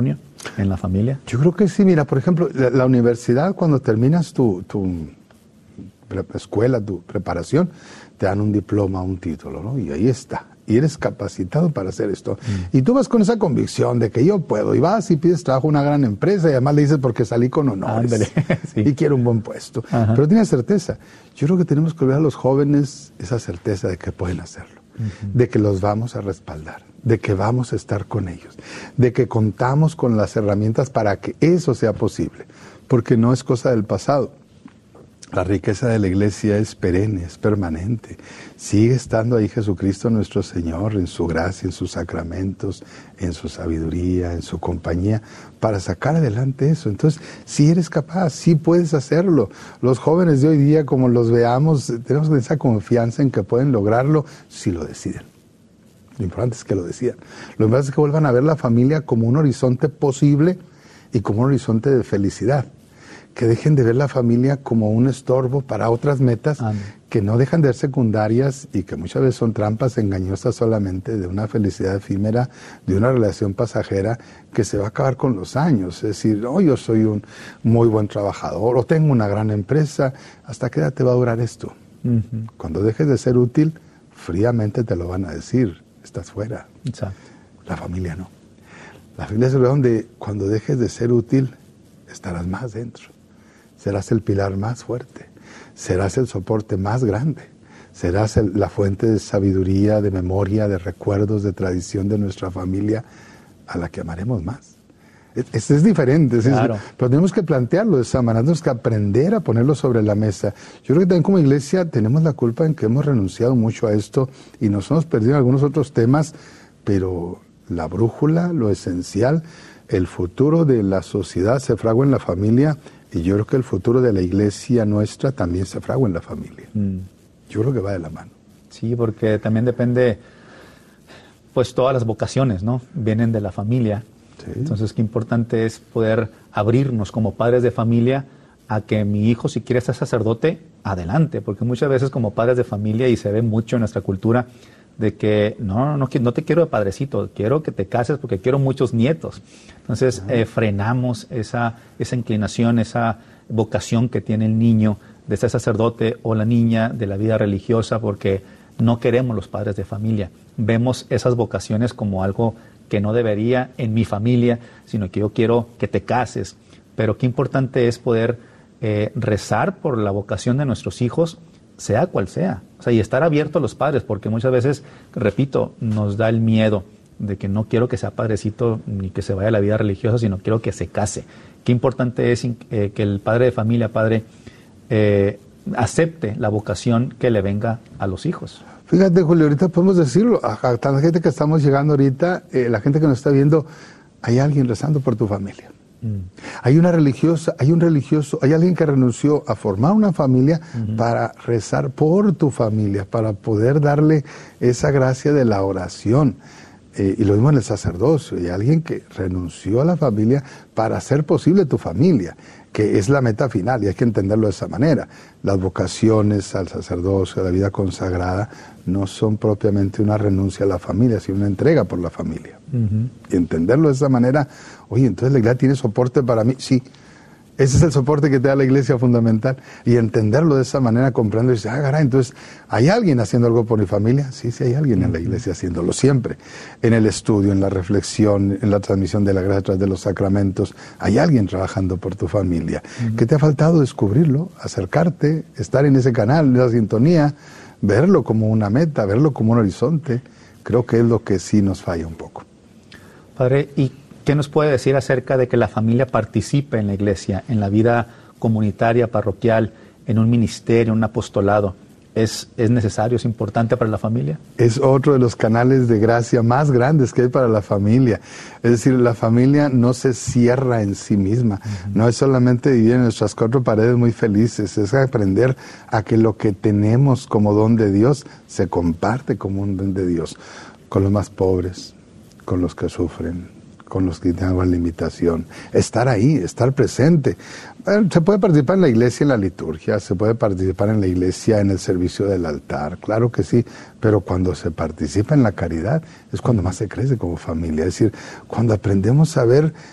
en la familia? Yo creo que sí. Mira, por ejemplo, la universidad, cuando terminas tu escuela, tu preparación, te dan un diploma, un título, ¿no? Y ahí está. Y eres capacitado para hacer esto. Y tú vas con esa convicción de que yo puedo. Y vas y pides trabajo a una gran empresa y además le dices porque salí con honores. Ándale. Sí. Y quiero un buen puesto. Ajá. Pero tienes certeza. Yo creo que tenemos que ver a los jóvenes esa certeza de que pueden hacerlo. De que los vamos a respaldar. De que vamos a estar con ellos. De que contamos con las herramientas para que eso sea posible. Porque no es cosa del pasado. La riqueza de la iglesia es perenne, es permanente. Sigue estando ahí Jesucristo nuestro Señor, en su gracia, en sus sacramentos, en su sabiduría, en su compañía, para sacar adelante eso. Entonces, si eres capaz, sí puedes hacerlo. Los jóvenes de hoy día, como los veamos, tenemos esa confianza en que pueden lograrlo si lo deciden. Lo importante es que lo decidan. Lo importante es que vuelvan a ver la familia como un horizonte posible y como un horizonte de felicidad. Que dejen de ver la familia como un estorbo para otras metas que no dejan de ser secundarias y que muchas veces son trampas engañosas solamente de una felicidad efímera, de una relación pasajera que se va a acabar con los años. Es decir, oh, yo soy un muy buen trabajador o tengo una gran empresa. ¿Hasta qué edad te va a durar esto? Cuando dejes de ser útil, fríamente te lo van a decir. Estás fuera. Exacto. La familia no. La familia es el lugar donde cuando dejes de ser útil, estarás más dentro. Serás el pilar más fuerte, serás el soporte más grande, serás la fuente de sabiduría, de memoria, de recuerdos, de tradición de nuestra familia a la que amaremos más. Es diferente, claro. Pero tenemos que plantearlo de esa manera, tenemos que aprender a ponerlo sobre la mesa. Yo creo que también como iglesia tenemos la culpa en que hemos renunciado mucho a esto y nos hemos perdido en algunos otros temas, pero la brújula, lo esencial, el futuro de la sociedad se fragua en la familia. Y yo creo que el futuro de la iglesia nuestra también se fragua en la familia. Yo creo que va de la mano. Sí, porque también depende, pues todas las vocaciones, ¿no? Vienen de la familia. Sí. Entonces, qué importante es poder abrirnos como padres de familia a que mi hijo, si quiere ser sacerdote, adelante. Porque muchas veces como padres de familia, y se ve mucho en nuestra cultura, de que no te quiero de padrecito, quiero que te cases porque quiero muchos nietos. Entonces frenamos esa inclinación, esa vocación que tiene el niño de ser sacerdote o la niña de la vida religiosa, porque no queremos los padres de familia. Vemos esas vocaciones como algo que no debería en mi familia, sino que yo quiero que te cases. Pero qué importante es poder rezar por la vocación de nuestros hijos, sea cual sea, o sea, y estar abierto a los padres, porque muchas veces, repito, nos da el miedo de que no quiero que sea padrecito ni que se vaya a la vida religiosa, sino quiero que se case. Qué importante es que el padre de familia, acepte la vocación que le venga a los hijos. Fíjate, Julio, ahorita podemos decirlo, a tanta gente que estamos llegando ahorita, la gente que nos está viendo, hay alguien rezando por tu familia. Hay una religiosa, hay un religioso, hay alguien que renunció a formar una familia para rezar por tu familia, para poder darle esa gracia de la oración. Y lo mismo en el sacerdocio, hay alguien que renunció a la familia para hacer posible tu familia, que es la meta final, y hay que entenderlo de esa manera. Las vocaciones al sacerdocio, a la vida consagrada, no son propiamente una renuncia a la familia, sino una entrega por la familia. Y entenderlo de esa manera, oye, entonces la iglesia tiene soporte para mí, sí. Ese es el soporte que te da la iglesia fundamental. Y entenderlo de esa manera, comprendo y dices, caray, entonces, ¿hay alguien haciendo algo por mi familia? Sí, sí hay alguien en la iglesia haciéndolo siempre. En el estudio, en la reflexión, en la transmisión de la gracia a través de los sacramentos, hay alguien trabajando por tu familia. ¿Qué te ha faltado? Descubrirlo, acercarte, estar en ese canal, en esa sintonía, verlo como una meta, verlo como un horizonte. Creo que es lo que sí nos falla un poco. Padre, ¿y qué nos puede decir acerca de que la familia participe en la iglesia, en la vida comunitaria, parroquial, en un ministerio, en un apostolado? ¿Es necesario, es importante para la familia? Es otro de los canales de gracia más grandes que hay para la familia. Es decir, la familia no se cierra en sí misma. No es solamente vivir en nuestras cuatro paredes muy felices, es aprender a que lo que tenemos como don de Dios se comparte como un don de Dios. Con los más pobres, con los que sufren, con los que tienen alguna limitación. Estar ahí, estar presente. Se puede participar en la iglesia en la liturgia, se puede participar en la iglesia en el servicio del altar, claro que sí, pero cuando se participa en la caridad es cuando más se crece como familia. Es decir, cuando aprendemos a ver